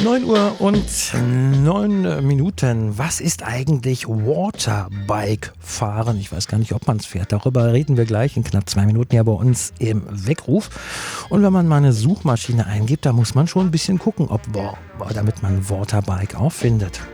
9 Uhr und 9 Minuten. Was ist eigentlich Waterbike fahren? Ich weiß gar nicht, ob man es fährt. Darüber reden wir gleich in knapp 2 Minuten ja bei uns im Weckruf. Und wenn man mal eine Suchmaschine eingibt, da muss man schon ein bisschen gucken, damit man Waterbike auch findet.